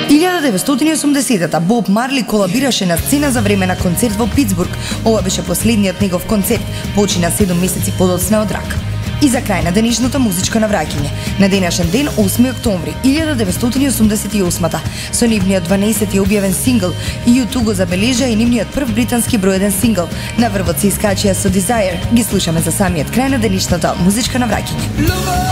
1980-та Боб Марли колабираше на сцена за време на концерт во Питсбург. Ова беше последниот негов концерт, почина 7 месеци подоцна од рак. И за крај на денешното музичко навраќање. На денешен ден, 8 октомври 1988-та, со нивниот 12-ти објавен сингл, U2 го забележа и нивниот прв британски број 1 сингл. На врвот се искачија со Desire. Ги слушаме за самиот крај на денешното музичко навраќање.